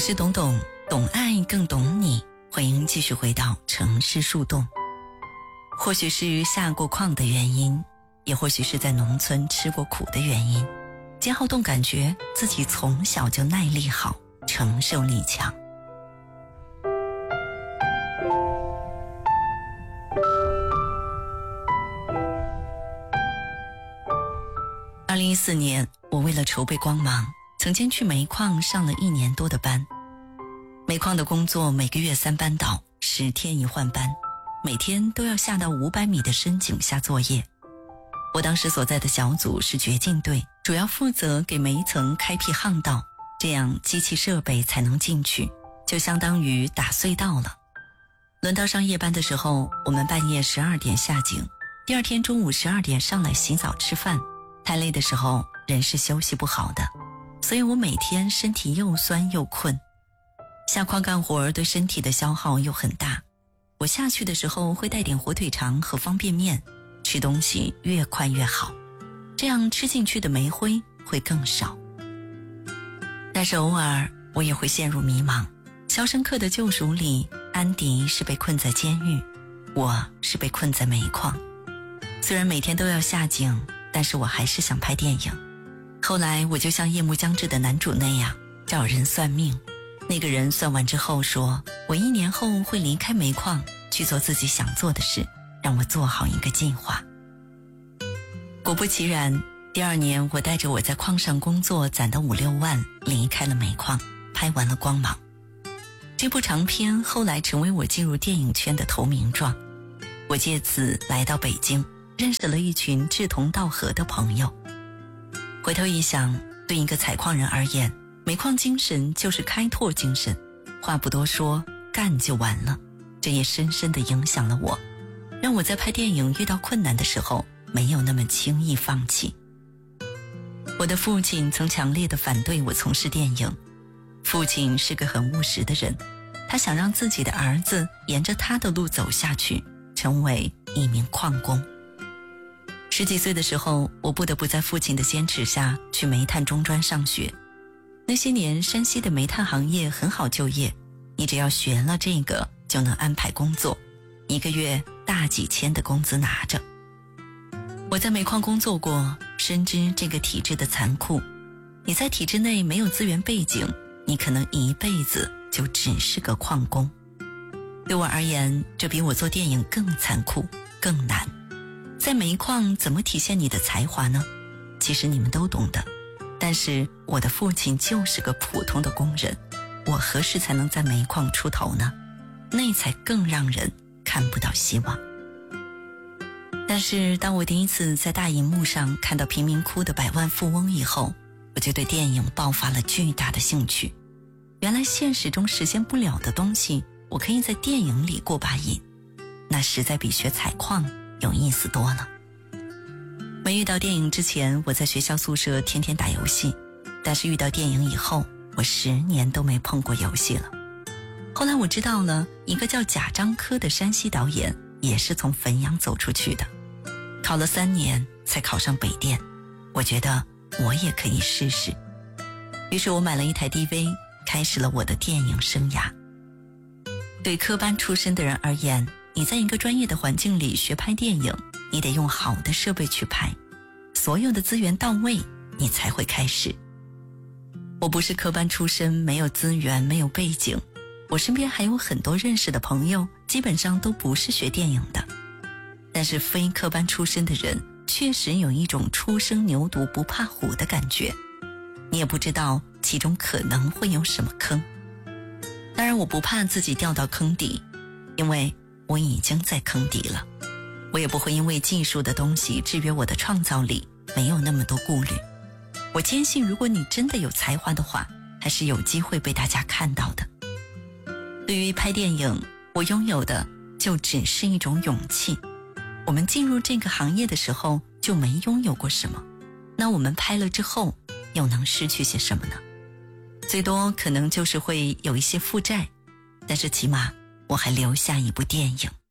是懂懂，懂爱更懂你。欢迎继续回到城市树洞。或许是下过矿的原因，也或许是在农村吃过苦的原因，金浩栋感觉自己从小就耐力好，承受力强。2014年，我为了筹备光芒，曾经去煤矿上了1年多的班。煤矿的工作每个月3班倒，10天一换班，每天都要下到500米的深井下作业。我当时所在的小组是掘进队，主要负责给煤层开辟巷道，这样机器设备才能进去，就相当于打隧道了。轮到上夜班的时候，我们半夜12点下井，第二天中午12点上来洗澡吃饭。太累的时候，人是休息不好的，所以我每天身体又酸又困。下矿干活对身体的消耗又很大，我下去的时候会带点火腿肠和方便面，吃东西越快越好，这样吃进去的煤灰会更少。但是偶尔我也会陷入迷茫。肖申克的救赎里，安迪是被困在监狱，我是被困在煤矿。虽然每天都要下井，但是我还是想拍电影。后来我就像夜幕将至的男主那样找人算命，那个人算完之后说，我1年后会离开煤矿，去做自己想做的事，让我做好一个计划。果不其然，第2年我带着我在矿上工作攒的5、6万离开了煤矿，拍完了光芒。这部长片后来成为我进入电影圈的投名状。我借此来到北京，认识了一群志同道合的朋友。回头一想，对一个采矿人而言，煤矿精神就是开拓精神，话不多说，干就完了。这也深深地影响了我，让我在拍电影遇到困难的时候没有那么轻易放弃。我的父亲曾强烈地反对我从事电影。父亲是个很务实的人，他想让自己的儿子沿着他的路走下去，成为一名矿工。10几岁的时候，我不得不在父亲的坚持下去煤炭中专上学。那些年，山西的煤炭行业很好就业，你只要学了这个就能安排工作，1个月大几千的工资拿着。我在煤矿工作过，深知这个体制的残酷。你在体制内没有资源背景，你可能一辈子就只是个矿工。对我而言，这比我做电影更残酷，更难。在煤矿怎么体现你的才华呢？其实你们都懂的，但是我的父亲就是个普通的工人，我何时才能在煤矿出头呢？那才更让人看不到希望。但是当我第一次在大荧幕上看到贫民窟的百万富翁以后，我就对电影爆发了巨大的兴趣。原来现实中实现不了的东西，我可以在电影里过把瘾，那实在比学采矿有意思多了。没遇到电影之前，我在学校宿舍天天打游戏，但是遇到电影以后，我10年都没碰过游戏了。后来我知道了，一个叫贾樟柯的山西导演也是从汾阳走出去的，考了3年才考上北电。我觉得我也可以试试，于是我买了一台 DV， 开始了我的电影生涯。对科班出身的人而言，你在一个专业的环境里学拍电影，你得用好的设备去拍，所有的资源到位，你才会开始。我不是科班出身，没有资源，没有背景，我身边还有很多认识的朋友，基本上都不是学电影的。但是非科班出身的人确实有一种初生牛犊不怕虎的感觉，你也不知道其中可能会有什么坑。当然我不怕自己掉到坑底，因为我已经在坑底了。我也不会因为技术的东西制约我的创造力，没有那么多顾虑。我坚信如果你真的有才华的话，还是有机会被大家看到的。对于拍电影，我拥有的就只是一种勇气。我们进入这个行业的时候就没拥有过什么，那我们拍了之后又能失去些什么呢？最多可能就是会有一些负债，但是起码我还留下一部电影。